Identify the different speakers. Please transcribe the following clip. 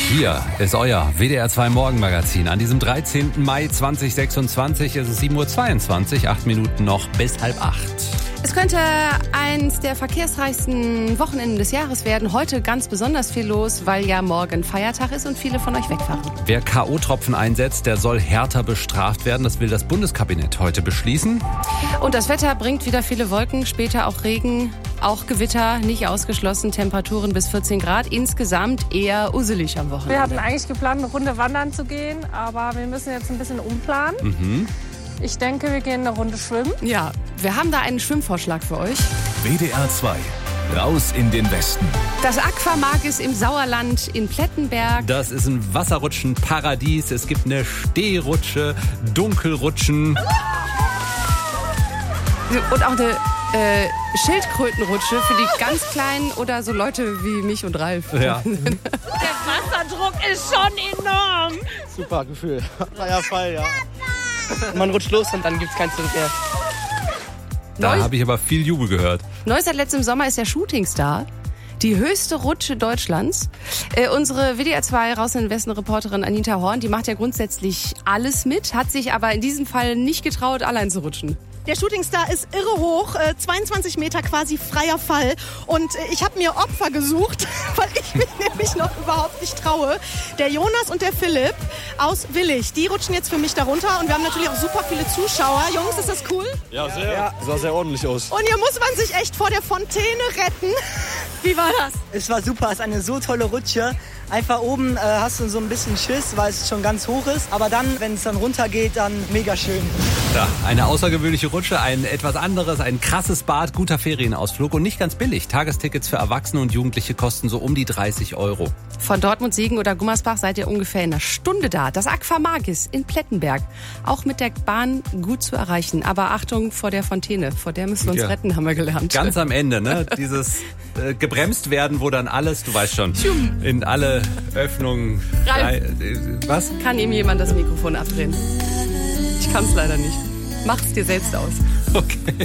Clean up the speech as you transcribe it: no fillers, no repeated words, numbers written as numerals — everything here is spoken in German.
Speaker 1: Hier ist euer WDR 2 Morgenmagazin. An diesem 13. Mai 2026 ist es 7.22 Uhr, 8 Minuten noch bis 7:30.
Speaker 2: Es könnte eins der verkehrsreichsten Wochenenden des Jahres werden. Heute ganz besonders viel los, weil ja morgen Feiertag ist und viele von euch wegfahren.
Speaker 1: Wer K.O.-Tropfen einsetzt, der soll härter bestraft werden. Das will das Bundeskabinett heute beschließen.
Speaker 2: Und das Wetter bringt wieder viele Wolken, später auch Regen, auch Gewitter, nicht ausgeschlossen. Temperaturen bis 14 Grad. Insgesamt eher uselig am Wochenende.
Speaker 3: Wir hatten eigentlich geplant, eine Runde wandern zu gehen, aber wir müssen jetzt ein bisschen umplanen. Ich denke, wir gehen eine Runde schwimmen.
Speaker 2: Ja, wir haben da einen Schwimmvorschlag für euch.
Speaker 4: WDR 2, raus in den Westen.
Speaker 2: Das Aquamagis im Sauerland in Plettenberg.
Speaker 1: Das ist ein Wasserrutschenparadies. Es gibt eine Stehrutsche, Dunkelrutschen.
Speaker 2: Und auch eine Schildkrötenrutsche für die ganz Kleinen oder so Leute wie mich und Ralf.
Speaker 1: Ja.
Speaker 3: Der Wasserdruck ist schon enorm.
Speaker 5: Super Gefühl. Freier Fall, ja. Man rutscht los und dann gibt's kein Zurück mehr.
Speaker 1: Da habe ich aber viel Jubel gehört.
Speaker 2: Neu seit letztem Sommer ist der Shootingstar. Die höchste Rutsche Deutschlands. Unsere WDR 2 raus in den Westen Reporterin Anita Horn, die macht ja grundsätzlich alles mit, hat sich aber in diesem Fall nicht getraut, allein zu rutschen.
Speaker 6: Der Shootingstar ist irre hoch, 22 Meter quasi freier Fall. Und ich habe mir Opfer gesucht, weil ich mich nämlich noch überhaupt nicht traue. Der Jonas und der Philipp aus Willig, die rutschen jetzt für mich darunter. Und wir haben natürlich auch super viele Zuschauer. Jungs, ist das cool?
Speaker 5: Ja, sehr. Ja. Sah sehr ordentlich aus.
Speaker 6: Und hier muss man sich echt vor der Fontäne retten. Wie war das?
Speaker 7: Es war super, es ist eine so tolle Rutsche. Einfach oben hast du so ein bisschen Schiss, weil es schon ganz hoch ist. Aber dann, wenn es dann runtergeht, dann mega schön.
Speaker 1: Ja, eine außergewöhnliche Rutsche, ein etwas anderes, ein krasses Bad, guter Ferienausflug und nicht ganz billig. Tagestickets für Erwachsene und Jugendliche kosten so um die 30 €.
Speaker 2: Von Dortmund, Siegen oder Gummersbach seid ihr ungefähr in einer Stunde da. Das Aquamagis in Plettenberg. Auch mit der Bahn gut zu erreichen. Aber Achtung vor der Fontäne. Vor der müssen wir uns retten, haben wir gelernt.
Speaker 1: Ganz am Ende, ne? Dieses gebremst werden, wo dann alles, du weißt schon, in alle Öffnungen. Was?
Speaker 2: Kann ihm jemand das Mikrofon abdrehen? Ich kann es leider nicht. Mach's dir selbst aus.
Speaker 1: Okay.